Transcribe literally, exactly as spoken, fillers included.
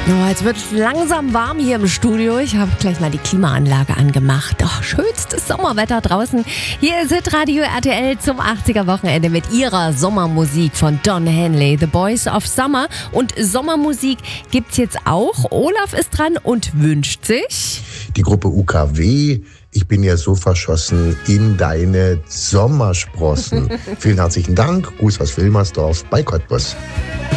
Oh, jetzt wird es langsam warm hier im Studio. Ich habe gleich mal die Klimaanlage angemacht. Oh, schönstes Sommerwetter draußen. Hier ist Hitradio R T L zum achtziger-Wochenende mit ihrer Sommermusik von Don Henley, The Boys of Summer. Und Sommermusik gibt's jetzt auch. Olaf ist dran und wünscht sich... Die Gruppe U K W, ich bin ja so verschossen in deine Sommersprossen. Vielen herzlichen Dank. Gruß aus Wilmersdorf bei Cottbus.